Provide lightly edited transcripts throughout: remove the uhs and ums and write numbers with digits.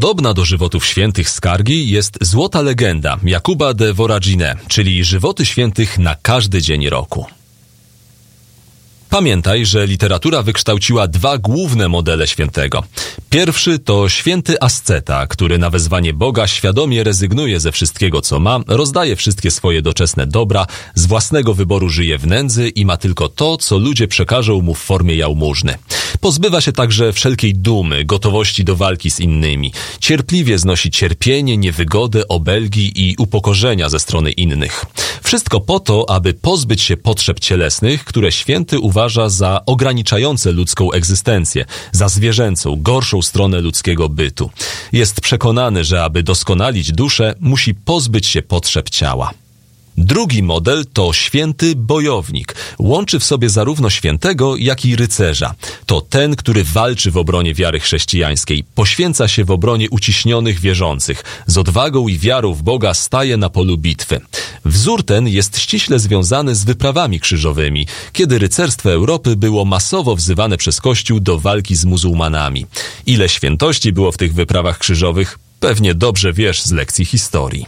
Podobna do żywotów świętych skargi jest złota legenda Jakuba de Voragine, czyli żywoty świętych na każdy dzień roku. Pamiętaj, że literatura wykształciła dwa główne modele świętego. Pierwszy to święty asceta, który na wezwanie Boga świadomie rezygnuje ze wszystkiego, co ma, rozdaje wszystkie swoje doczesne dobra, z własnego wyboru żyje w nędzy i ma tylko to, co ludzie przekażą mu w formie jałmużny. Pozbywa się także wszelkiej dumy, gotowości do walki z innymi. Cierpliwie znosi cierpienie, niewygodę, obelgi i upokorzenia ze strony innych. Wszystko po to, aby pozbyć się potrzeb cielesnych, które święty uważa za ograniczające ludzką egzystencję, za zwierzęcą, gorszą stronę ludzkiego bytu. Jest przekonany, że aby doskonalić duszę, musi pozbyć się potrzeb ciała. Drugi model to święty bojownik. Łączy w sobie zarówno świętego, jak i rycerza. To ten, który walczy w obronie wiary chrześcijańskiej, poświęca się w obronie uciśnionych wierzących, z odwagą i wiarą w Boga staje na polu bitwy. Wzór ten jest ściśle związany z wyprawami krzyżowymi, kiedy rycerstwo Europy było masowo wzywane przez Kościół do walki z muzułmanami. Ile świętości było w tych wyprawach krzyżowych, pewnie dobrze wiesz z lekcji historii.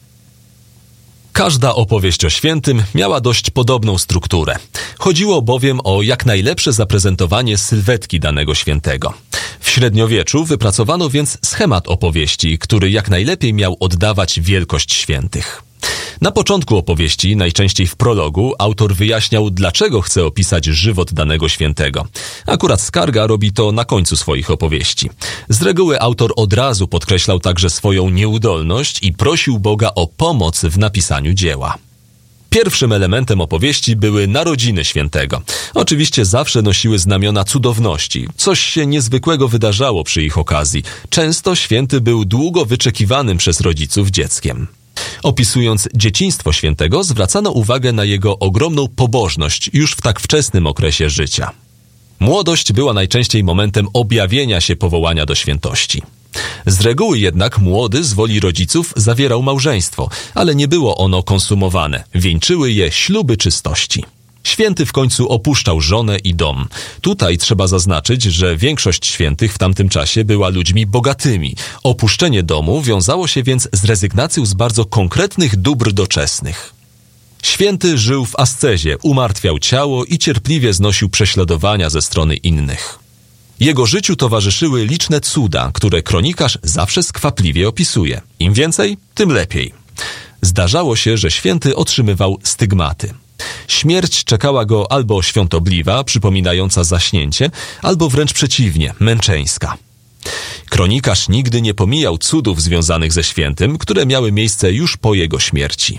Każda opowieść o świętym miała dość podobną strukturę. Chodziło bowiem o jak najlepsze zaprezentowanie sylwetki danego świętego. W średniowieczu wypracowano więc schemat opowieści, który jak najlepiej miał oddawać wielkość świętych. Na początku opowieści, najczęściej w prologu, autor wyjaśniał, dlaczego chce opisać żywot danego świętego. Akurat Skarga robi to na końcu swoich opowieści. Z reguły autor od razu podkreślał także swoją nieudolność i prosił Boga o pomoc w napisaniu dzieła. Pierwszym elementem opowieści były narodziny świętego. Oczywiście zawsze nosiły znamiona cudowności. Coś się niezwykłego wydarzało przy ich okazji. Często święty był długo wyczekiwanym przez rodziców dzieckiem. Opisując dzieciństwo świętego, zwracano uwagę na jego ogromną pobożność już w tak wczesnym okresie życia. Młodość była najczęściej momentem objawienia się powołania do świętości. Z reguły jednak młody z woli rodziców zawierał małżeństwo, ale nie było ono konsumowane. Wieńczyły je śluby czystości. Święty w końcu opuszczał żonę i dom. Tutaj trzeba zaznaczyć, że większość świętych w tamtym czasie była ludźmi bogatymi. Opuszczenie domu wiązało się więc z rezygnacją z bardzo konkretnych dóbr doczesnych. Święty żył w ascezie, umartwiał ciało i cierpliwie znosił prześladowania ze strony innych. Jego życiu towarzyszyły liczne cuda, które kronikarz zawsze skwapliwie opisuje. Im więcej, tym lepiej. Zdarzało się, że święty otrzymywał stygmaty. Śmierć czekała go albo świątobliwa, przypominająca zaśnięcie, albo wręcz przeciwnie, męczeńska. Kronikarz nigdy nie pomijał cudów związanych ze świętym, które miały miejsce już po jego śmierci.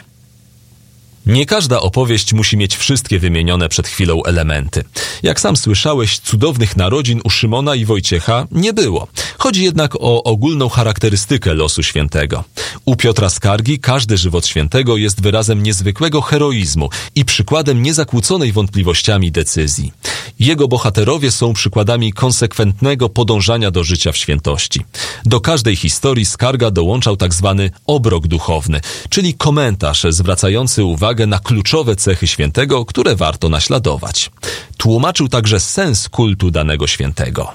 Nie każda opowieść musi mieć wszystkie wymienione przed chwilą elementy. Jak sam słyszałeś, cudownych narodzin u Szymona i Wojciecha nie było. Chodzi jednak o ogólną charakterystykę losu świętego. U Piotra Skargi każdy żywot świętego jest wyrazem niezwykłego heroizmu i przykładem niezakłóconej wątpliwościami decyzji. Jego bohaterowie są przykładami konsekwentnego podążania do życia w świętości. Do każdej historii Skarga dołączał tak zwany obrok duchowny, czyli komentarz zwracający uwagę na kluczowe cechy świętego, które warto naśladować. Tłumaczył także sens kultu danego świętego.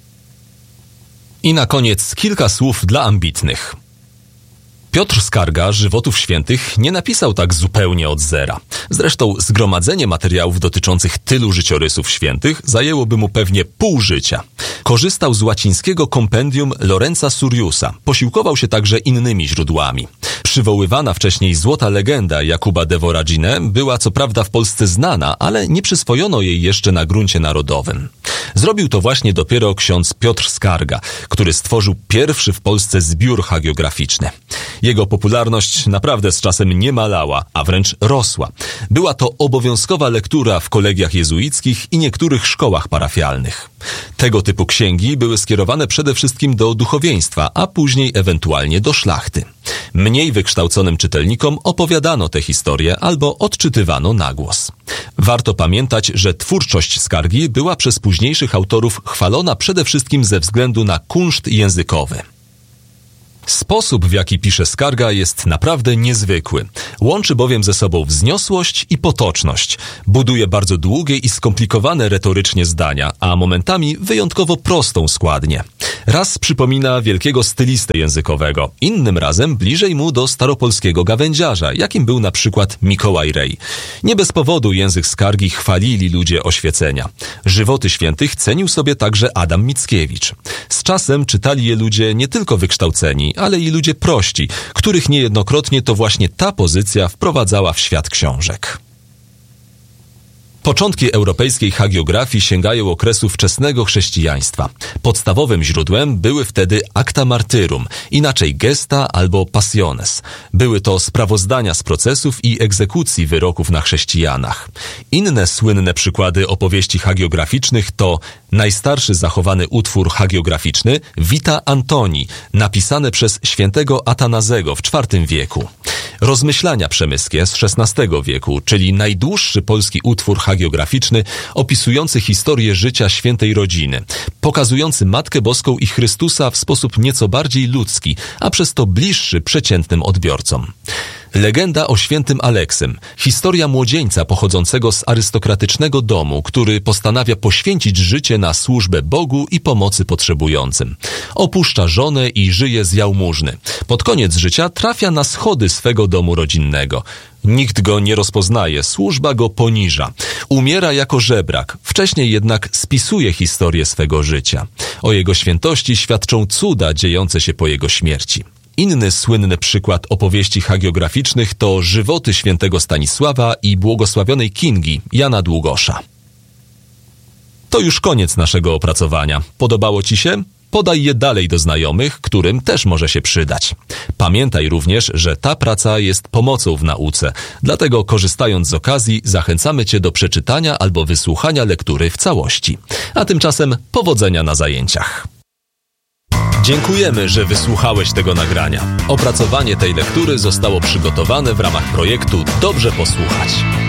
I na koniec kilka słów dla ambitnych. Piotr Skarga żywotów świętych nie napisał tak zupełnie od zera. Zresztą zgromadzenie materiałów dotyczących tylu życiorysów świętych zajęłoby mu pewnie pół życia. Korzystał z łacińskiego kompendium Lorenza Suriusa. Posiłkował się także innymi źródłami. Przywoływana wcześniej złota legenda Jakuba de Voragine była co prawda w Polsce znana, ale nie przyswojono jej jeszcze na gruncie narodowym. Zrobił to właśnie dopiero ksiądz Piotr Skarga, który stworzył pierwszy w Polsce zbiór hagiograficzny. Jego popularność naprawdę z czasem nie malała, a wręcz rosła. Była to obowiązkowa lektura w kolegiach jezuickich i niektórych szkołach parafialnych. Tego typu księgi były skierowane przede wszystkim do duchowieństwa, a później ewentualnie do szlachty. Mniej wykształconym czytelnikom opowiadano te historie albo odczytywano na głos. Warto pamiętać, że twórczość Skargi była przez późniejszych autorów chwalona przede wszystkim ze względu na kunszt językowy. Sposób, w jaki pisze skarga, jest naprawdę niezwykły. Łączy bowiem ze sobą wzniosłość i potoczność. Buduje bardzo długie i skomplikowane retorycznie zdania, a momentami wyjątkowo prostą składnię. Raz przypomina wielkiego stylistę językowego, innym razem bliżej mu do staropolskiego gawędziarza, jakim był na przykład Mikołaj Rej. Nie bez powodu język skargi chwalili ludzie oświecenia. Żywoty świętych cenił sobie także Adam Mickiewicz. Z czasem czytali je ludzie nie tylko wykształceni, ale i ludzie prości, których niejednokrotnie to właśnie ta pozycja wprowadzała w świat książek. Początki europejskiej hagiografii sięgają okresu wczesnego chrześcijaństwa. Podstawowym źródłem były wtedy acta martyrum, inaczej gesta albo passiones. Były to sprawozdania z procesów i egzekucji wyroków na chrześcijanach. Inne słynne przykłady opowieści hagiograficznych to najstarszy zachowany utwór hagiograficzny Vita Antoni, napisane przez świętego Atanazego w IV wieku. Rozmyślania przemyskie z XVI wieku, czyli najdłuższy polski utwór hagiograficzny opisujący historię życia świętej rodziny, pokazujący Matkę Boską i Chrystusa w sposób nieco bardziej ludzki, a przez to bliższy przeciętnym odbiorcom. Legenda o świętym Aleksym, historia młodzieńca pochodzącego z arystokratycznego domu, który postanawia poświęcić życie na służbę Bogu i pomocy potrzebującym. Opuszcza żonę i żyje z jałmużny. Pod koniec życia trafia na schody swego domu rodzinnego. Nikt go nie rozpoznaje, służba go poniża. Umiera jako żebrak, wcześniej jednak spisuje historię swego życia. O jego świętości świadczą cuda dziejące się po jego śmierci. Inny słynny przykład opowieści hagiograficznych to żywoty świętego Stanisława i błogosławionej Kingi Jana Długosza. To już koniec naszego opracowania. Podobało Ci się? Podaj je dalej do znajomych, którym też może się przydać. Pamiętaj również, że ta praca jest pomocą w nauce, dlatego korzystając z okazji zachęcamy Cię do przeczytania albo wysłuchania lektury w całości. A tymczasem powodzenia na zajęciach. Dziękujemy, że wysłuchałeś tego nagrania. Opracowanie tej lektury zostało przygotowane w ramach projektu Dobrze Posłuchać.